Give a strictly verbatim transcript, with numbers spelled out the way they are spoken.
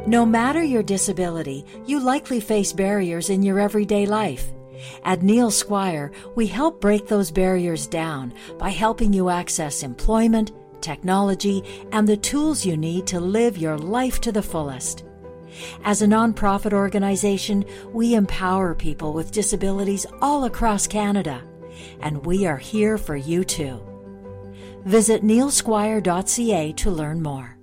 No matter your disability, you likely face barriers in your everyday life. At Neil Squire, we help break those barriers down by helping you access employment, technology, and the tools you need to live your life to the fullest. As a nonprofit organization, we empower people with disabilities all across Canada, and we are here for you too. Visit neil squire dot c a to learn more.